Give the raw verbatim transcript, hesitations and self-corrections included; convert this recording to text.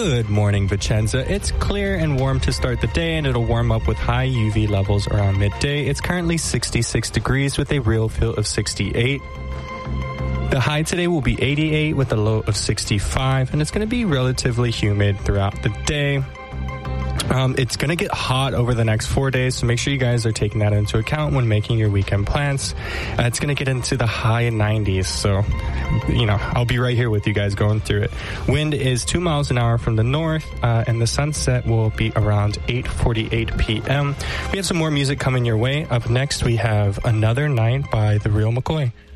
Good morning, Vicenza. It's clear and warm to start the day, and it'll warm up with high U V levels around midday. It's currently sixty-six degrees with a real feel of sixty-eight. The high today will be eighty-eight with a low of sixty-five, and it's going to be relatively humid throughout the day. Um, it's going to get hot over the next four days, so make sure you guys are taking that into account when making your weekend plans. Uh, it's going to get into the high nineties, so, you know, I'll be right here with you guys going through it. Wind is two miles an hour from the north, uh, and the sunset will be around eight forty-eight p.m. We have some more music coming your way. Up next, we have Another Night by The Real McCoy.